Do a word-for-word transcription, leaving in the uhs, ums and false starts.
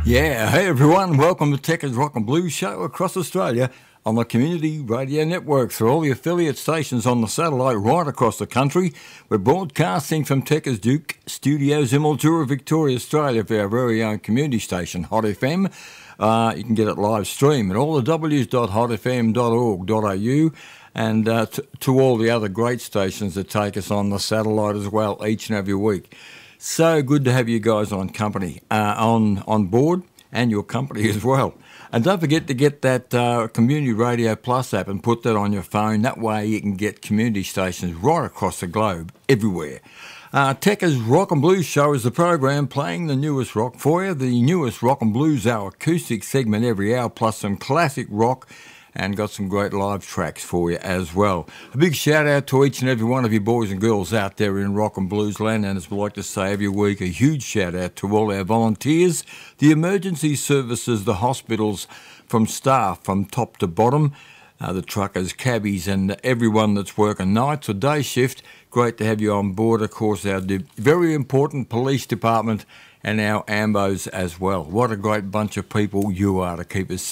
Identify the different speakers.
Speaker 1: Yeah, hey everyone, welcome to Techers Rock and Blues Show across Australia on the Community Radio Network through all the affiliate stations on the satellite right across the country. We're broadcasting from Techers Duke Studios in Mildura, Victoria, Australia for our very own community station, Hot F M. Uh, you can get it live stream at all the w's dot hot f m dot org dot a u and uh, t- to all the other great stations that take us on the satellite as well each and every week. So good to have you guys on company, uh, on on board, and your company as well. And don't forget to get that uh, Community Radio Plus app and put that on your phone. That way you can get community stations right across the globe, everywhere. Uh, Techers Rock and Blues Show is the program playing the newest rock for you. The newest Rock and Blues, our acoustic segment every hour, plus some classic rock, and got some great live tracks for you as well. A big shout out to each and every one of you boys and girls out there in rock and blues land, and as we like to say every week, a huge shout out to all our volunteers, the emergency services, the hospitals, from staff from top to bottom, uh, the truckers, cabbies, and everyone that's working nights or day shift. Great to have you on board. Of course, our very important police department and our A M B Os as well. What a great bunch of people you are to keep us